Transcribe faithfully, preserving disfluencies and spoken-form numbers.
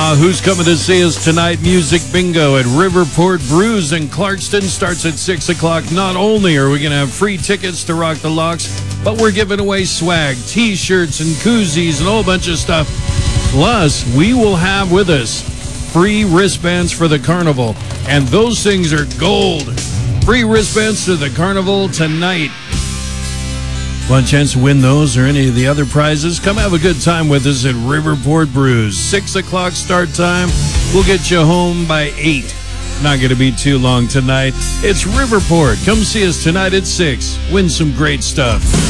Uh, who's coming to see us tonight? Music Bingo at Riverport Brews in Clarkston starts at six o'clock. Not only are we going to have free tickets to Rock the Locks, but we're giving away swag, T-shirts and koozies and a whole bunch of stuff. Plus, we will have with us free wristbands for the carnival, and those things are gold. Free wristbands to the carnival tonight. Want a chance to win those or any of the other prizes? Come have a good time with us at Riverport Brews. Six o'clock start time. We'll get you home by eight. Not going to be too long tonight. It's Riverport. Come see us tonight at six. Win some great stuff.